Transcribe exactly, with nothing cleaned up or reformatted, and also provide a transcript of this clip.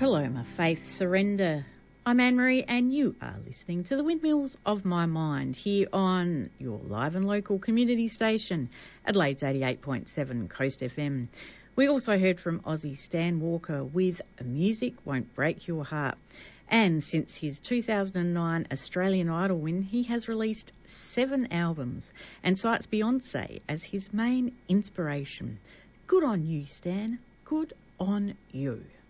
Paloma Faith Surrender. I'm Anne-Marie and you are listening to the Windmills of My Mind here on your live and local community station, Adelaide's eighty-eight point seven Coast F M. We also heard from Aussie Stan Walker with Music Won't Break Your Heart. And since his two thousand nine Australian Idol win, he has released seven albums and cites Beyonce as his main inspiration. Good on you, Stan. Good on you.